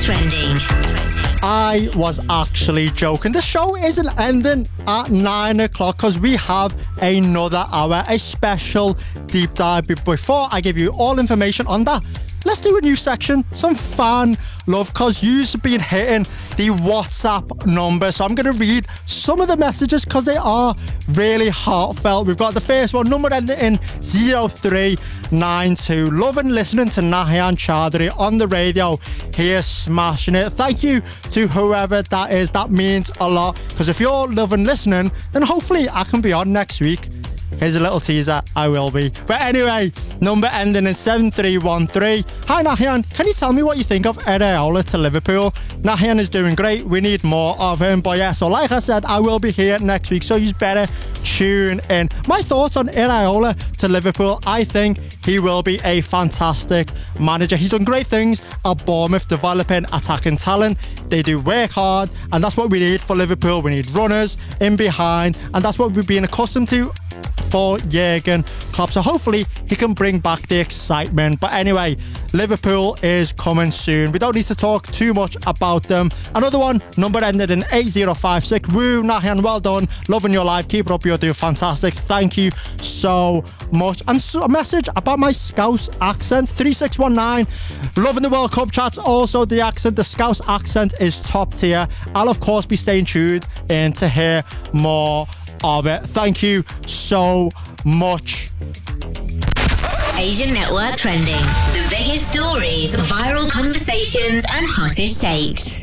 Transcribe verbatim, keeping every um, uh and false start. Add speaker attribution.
Speaker 1: Trending.
Speaker 2: I was actually joking. The show isn't ending at nine o'clock because we have another hour, a special deep dive. But before I give you all information on that, let's do a new section, some fan love, because you've been hitting the WhatsApp number. So I'm going to read some of the messages because they are really heartfelt. We've got the first one, number ending in zero three nine two. Loving listening to Nahian Chaudhary on the radio. Here, smashing it. Thank you to whoever that is. That means a lot, because if you're loving listening, then hopefully I can be on next week. Here's a little teaser, I will be. But anyway, number ending in seven three one three. Hi Nahian, can you tell me what you think of Iraola to Liverpool? Nahian is doing great, we need more of him. But yeah, so like I said, I will be here next week, so you better tune in. My thoughts on Iraola to Liverpool: I think he will be a fantastic manager. He's done great things at Bournemouth, developing attacking talent. They do work hard, and that's what we need for Liverpool. We need runners in behind, and that's what we've been accustomed to for Jurgen Klopp. So hopefully he can bring back the excitement. But anyway, Liverpool is coming soon. We don't need to talk too much about them. Another one, number ended in eight zero five six. Woo, Nahian, well done. Loving your life. Keep it up. You're doing fantastic. Thank you so much. And so a message about my Scouse accent. three six one nine. Loving the World Cup chats. Also the accent. The Scouse accent is top tier. I'll of course be staying tuned in to hear more of it. Thank you so much.
Speaker 1: Asian Network Trending. The biggest stories, viral conversations, and hottest takes.